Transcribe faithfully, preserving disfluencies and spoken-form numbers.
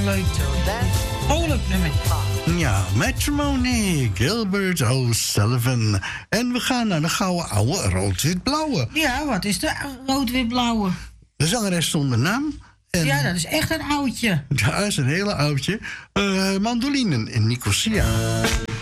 leuk. Vrolijk nummer. Ja, Matrimony, Gilbert O'Sullivan. En we gaan naar de gouden oude rood-wit-blauwe. Ja, wat is de rood-wit-blauwe? De zangeres zonder naam. En ja, dat is echt een oudje. Ja, dat is een hele oudje. Uh, mandolinen in Nicosia.